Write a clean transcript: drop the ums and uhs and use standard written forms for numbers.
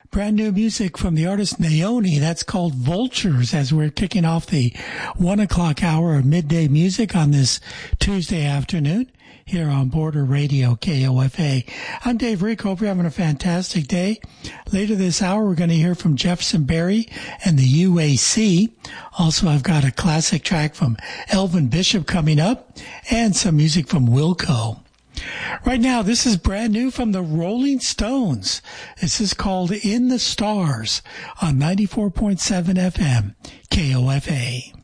Brand new music from the artist Naoni. That's called Vultures, as we're kicking off the 1 o'clock hour of midday music on this Tuesday afternoon here on Border Radio KOFA. I'm Dave Rick. Hope you're having a fantastic day. Later this hour, we're going to hear from Jefferson Berry and the UAC. Also, I've got a classic track from Elvin Bishop coming up and some music from Wilco. Right now, this is brand new from the Rolling Stones. This is called In the Stars on 94.7 FM, KOFA.